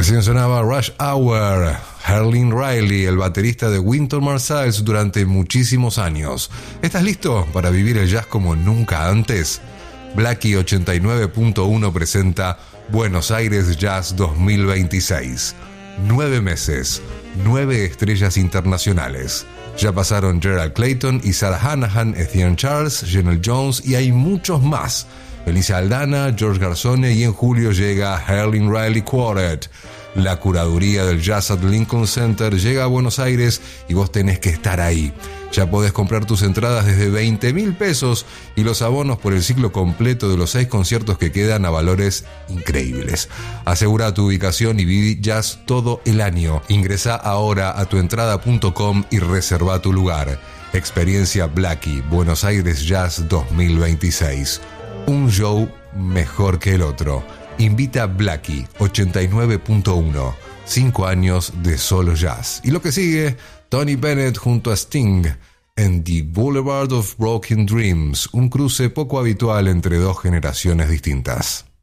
Recién sonaba Rush Hour, Herlin Riley, el baterista de Wynton Marsalis durante muchísimos años. ¿Estás listo para vivir el jazz como nunca antes? Blackie 89.1 presenta Buenos Aires Jazz 2026. 9 meses, 9 estrellas internacionales. Ya pasaron Gerald Clayton y Sarah Hanahan, Etienne Charles, Janelle Jones y hay muchos más. Elisa Aldana, George Garzone y en julio llega Herlin Riley Quartet. La curaduría del Jazz at Lincoln Center llega a Buenos Aires y vos tenés que estar ahí. Ya podés comprar tus entradas desde 20.000 pesos y los abonos por el ciclo completo de los 6 conciertos que quedan a valores increíbles. Asegura tu ubicación y viví jazz todo el año. Ingresá ahora a tuentrada.com y reserva tu lugar. Experiencia Blackie, Buenos Aires Jazz 2026. Un show mejor que el otro. Invita a Blackie 89.1. 5 años de solo jazz. Y lo que sigue, Tony Bennett junto a Sting en The Boulevard of Broken Dreams, un cruce poco habitual entre dos generaciones distintas.